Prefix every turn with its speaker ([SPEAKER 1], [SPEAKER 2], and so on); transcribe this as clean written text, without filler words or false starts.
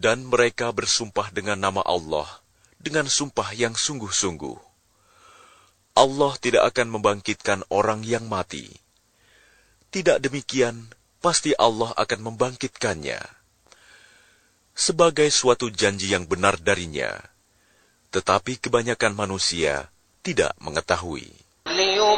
[SPEAKER 1] Dan mereka bersumpah dengan nama Allah, dengan sumpah yang sungguh-sungguh. Allah tidak akan membangkitkan orang yang mati. Tidak demikian, pasti Allah akan membangkitkannya. Sebagai suatu janji yang benar darinya, tetapi kebanyakan manusia tidak mengetahui.